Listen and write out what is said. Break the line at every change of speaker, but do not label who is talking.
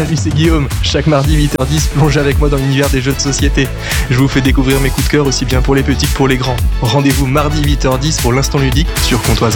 Salut, c'est Guillaume. Chaque mardi 8h10, plongez avec moi dans l'univers des jeux de société. Je vous fais découvrir mes coups de cœur aussi bien pour les petits que pour les grands. Rendez-vous mardi 8h10 pour l'instant ludique sur Comptoise.